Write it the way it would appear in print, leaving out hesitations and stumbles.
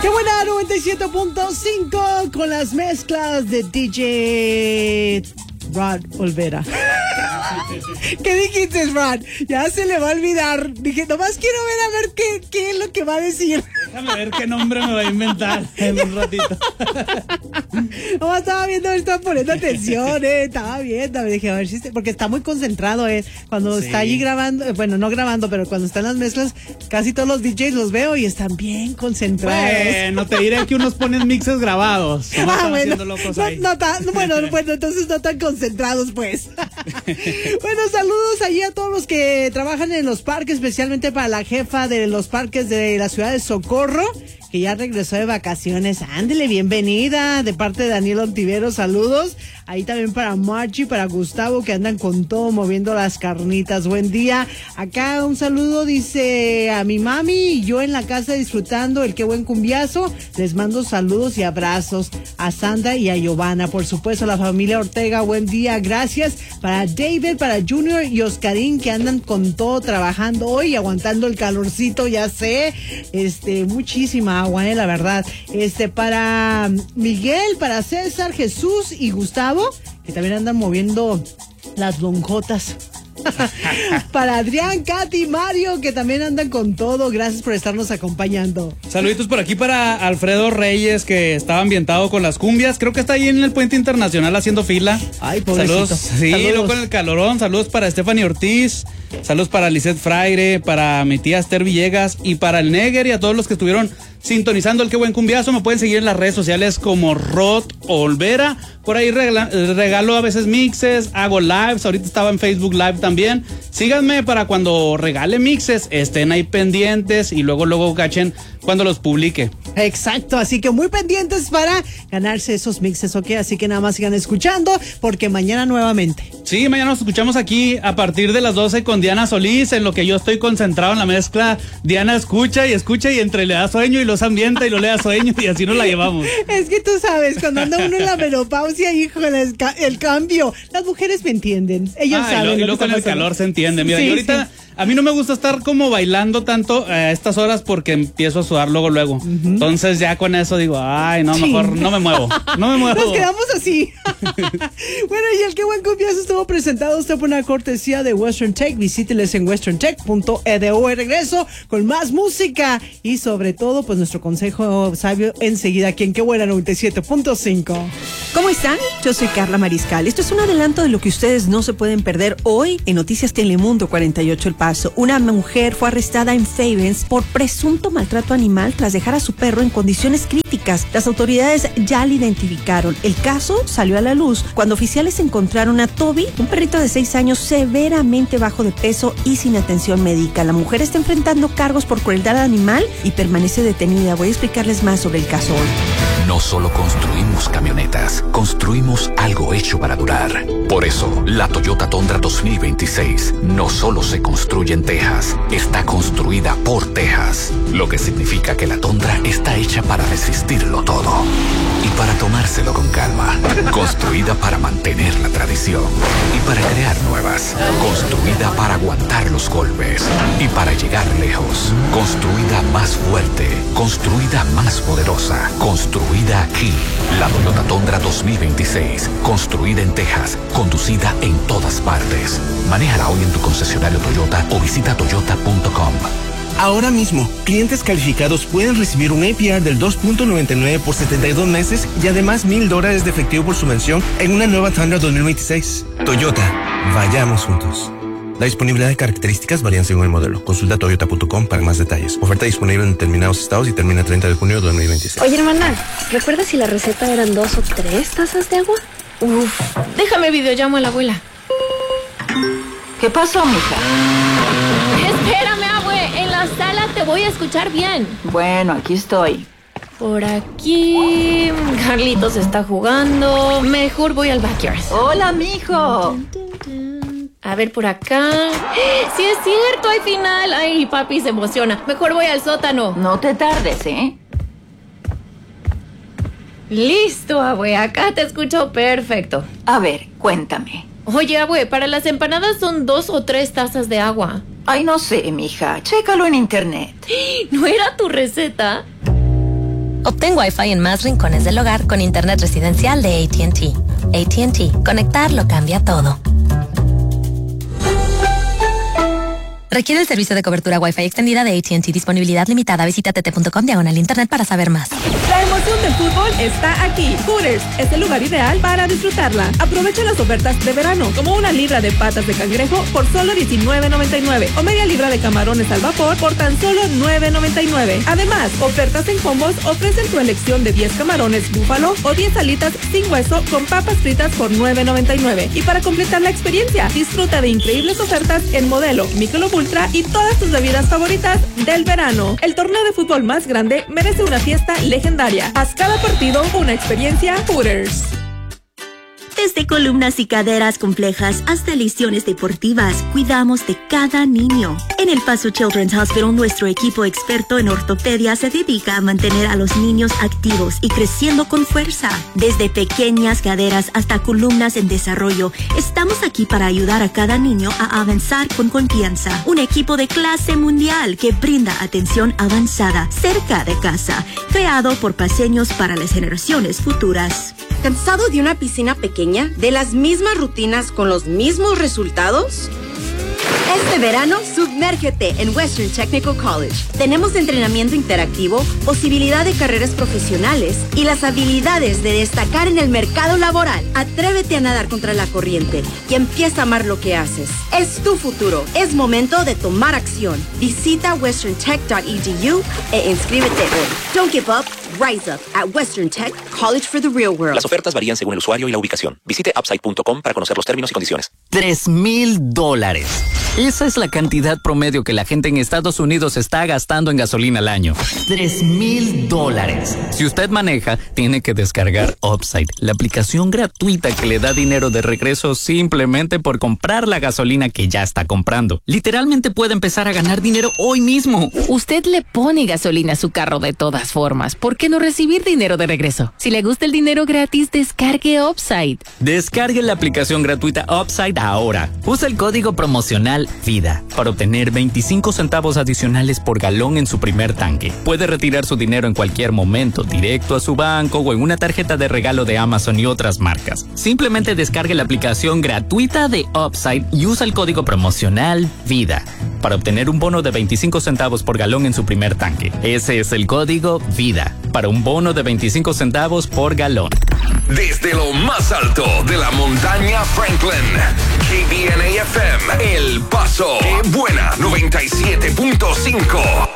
Qué buena 97.5 con las mezclas de DJ Rod Olvera. ¿Qué dijiste, Rod? Ya se le va a olvidar. Dije, nomás quiero ver qué es lo que va a decir. Déjame ver qué nombre me va a inventar en un ratito. Nomás estaba viendo, estaba poniendo atención, estaba viendo. Me dije, a ver si porque está muy concentrado, cuando está allí grabando, bueno, no grabando, pero cuando están las mezclas, casi todos los DJs los veo y están bien concentrados. Bueno, te diré que unos ponen mixes grabados. Bueno, bueno, entonces no tan concentrados, pues. Bueno, saludos allí a todos los que trabajan en los parques, especialmente para la jefa de los parques de la ciudad de Socorro, que ya regresó de vacaciones. Ándele, bienvenida, de parte de Daniel Ontiveros, saludos. Ahí también para Margie, para Gustavo, que andan con todo, moviendo las carnitas. Buen día. Acá un saludo, dice, a mi mami y yo en la casa disfrutando el Qué Buen Cumbiazo. Les mando saludos y abrazos a Sandra y a Giovanna. Por supuesto, a la familia Ortega, buen día, gracias. Para David, para Junior y Oscarín, que andan con todo trabajando hoy, aguantando el calorcito, ya sé. Muchísima agua, la verdad. Para Miguel, para César, Jesús y Gustavo, que también andan moviendo las lonjotas. Para Adrián, Katy, Mario, que también andan con todo. Gracias por estarnos acompañando. Saluditos por aquí para Alfredo Reyes, que estaba ambientado con las cumbias. Creo que está ahí en el Puente Internacional haciendo fila. Ay, pobrecito. Saludos. Sí, luego con el calorón. Saludos para Stephanie Ortiz. Saludos para Lisette Fraire, para mi tía Esther Villegas y para el Neger y a todos los que estuvieron sintonizando el Qué Buen Cumbiazo. Me pueden seguir en las redes sociales como Rod Olvera. Por ahí regalo a veces mixes, hago lives. Ahorita estaba en Facebook Live también. Síganme para cuando regale mixes, estén ahí pendientes y luego cachen cuando los publique. Exacto, así que muy pendientes para ganarse esos mixes, ¿ok? Así que nada más sigan escuchando, porque mañana nuevamente. Sí, mañana nos escuchamos aquí a partir de las 12 con Diana Solís, en lo que yo estoy concentrado en la mezcla. Diana escucha y entre le da sueño y los ambienta y lo le da sueño y así nos la llevamos. Es que tú sabes, cuando anda uno en la menopausia, híjole, el cambio. Las mujeres me entienden, ellos saben. Y luego con el calor se entiende. Mira, sí, yo ahorita... Sí. A mí no me gusta estar como bailando tanto a estas horas porque empiezo a sudar luego. Uh-huh. Entonces ya con eso digo, ay, no, mejor no me muevo. Nos quedamos así. Bueno, y el Qué Buen Cumbiazo estuvo presentado usted por una cortesía de Western Tech. Visíteles en westerntech.edu. Regreso con más música y sobre todo, pues nuestro consejo sabio enseguida aquí en Qué Buena 97.5. ¿Cómo están? Yo soy Carla Mariscal. Esto es un adelanto de lo que ustedes no se pueden perder hoy en Noticias Telemundo 48 El Paso. Una mujer fue arrestada en Favens por presunto maltrato animal tras dejar a su perro en condiciones críticas. Las autoridades ya la identificaron. El caso salió a la luz cuando oficiales encontraron a Toby, un perrito de 6 años severamente bajo de peso y sin atención médica. La mujer está enfrentando cargos por crueldad animal y permanece detenida. Voy a explicarles más sobre el caso hoy. No solo construimos camionetas, construimos algo hecho para durar. Por eso, la Toyota Tundra 2026 no solo se construye en Texas, está construida por Texas. Lo que significa que la Tundra está hecha para resistirlo todo y para tomárselo con calma. Construida para mantener la tradición y para crear nuevas. Construida para aguantar los golpes y para llegar lejos. Construida más fuerte, construida más poderosa, construida aquí. La Toyota Tundra 2026, construida en Texas, conducida en todas partes. Manéjala hoy en tu concesionario Toyota o visita toyota.com. Ahora mismo, clientes calificados pueden recibir un APR del 2.99 por 72 meses y además $1,000 de efectivo por su mención en una nueva Tundra 2026. Toyota, vayamos juntos. La disponibilidad de características varían según el modelo. Consulta toyota.com para más detalles. Oferta disponible en determinados estados y termina el 30 de junio de 2026. Oye, hermana, ¿recuerdas si la receta eran 2 o 3 tazas de agua? Uf, déjame videollamo a la abuela. ¿Qué pasó, mija? Espérame, abue, en la sala te voy a escuchar bien. Bueno, aquí estoy. Por aquí, Carlitos está jugando. Mejor voy al backyard. Hola, mijo. A ver, por acá. Sí es cierto, hay final. Ay, papi se emociona. Mejor voy al sótano. No te tardes, ¿eh? Listo, abue, acá te escucho perfecto. A ver, cuéntame. Oye, abue, para las empanadas son 2 o 3 tazas de agua. Ay, no sé, mija. Chécalo en internet. ¿No era tu receta? Obtén Wi-Fi en más rincones del hogar con internet residencial de AT&T. AT&T. Conectarlo cambia todo. Requiere el servicio de cobertura Wi-Fi extendida de AT&T. Disponibilidad limitada. Visita tt.com/internet para saber más. La emoción del fútbol está aquí. Hooters es el lugar ideal para disfrutarla. Aprovecha las ofertas de verano, como una libra de patas de cangrejo por solo $19.99 o media libra de camarones al vapor por tan solo $9.99. Además, ofertas en combos ofrecen tu elección de 10 camarones búfalo o 10 alitas sin hueso con papas fritas por $9.99. Y para completar la experiencia, disfruta de increíbles ofertas en Modelo, Michelob Ultra y todas tus bebidas favoritas del verano. El torneo de fútbol más grande merece una fiesta legendaria. Haz cada partido una experiencia Hooters. Desde columnas y caderas complejas hasta lesiones deportivas, cuidamos de cada niño. En El Paso Children's Hospital, nuestro equipo experto en ortopedia se dedica a mantener a los niños activos y creciendo con fuerza. Desde pequeñas caderas hasta columnas en desarrollo, estamos aquí para ayudar a cada niño a avanzar con confianza. Un equipo de clase mundial que brinda atención avanzada cerca de casa, creado por paseños para las generaciones futuras. ¿Cansado de una piscina pequeña? ¿De las mismas rutinas con los mismos resultados? Este verano, sumérgete en Western Technical College. Tenemos entrenamiento interactivo, posibilidad de carreras profesionales y las habilidades de destacar en el mercado laboral. Atrévete a nadar contra la corriente y empieza a amar lo que haces. Es tu futuro. Es momento de tomar acción. Visita westerntech.edu e inscríbete hoy. Don't give up. Rise up at Western Tech, College for the Real World. Las ofertas varían según el usuario y la ubicación. Visite upside.com para conocer los términos y condiciones. $3,000. Esa es la cantidad promedio que la gente en Estados Unidos está gastando en gasolina al año. $3,000. Si usted maneja, tiene que descargar Upside, la aplicación gratuita que le da dinero de regreso simplemente por comprar la gasolina que ya está comprando. Literalmente puede empezar a ganar dinero hoy mismo. Usted le pone gasolina a su carro de todas formas. ¿Por qué no recibir dinero de regreso? Si le gusta el dinero gratis, descargue Upside. Descargue la aplicación gratuita Upside ahora. Usa el código promocional VIDA para obtener 25 centavos adicionales por galón en su primer tanque. Puede retirar su dinero en cualquier momento, directo a su banco o en una tarjeta de regalo de Amazon y otras marcas. Simplemente descargue la aplicación gratuita de Upside y usa el código promocional VIDA para obtener un bono de 25 centavos por galón en su primer tanque. Ese es el código VIDA para un bono de 25 centavos por galón. Desde lo más alto de la montaña Franklin, KBNA FM, El Paso, Qué Buena 97.5.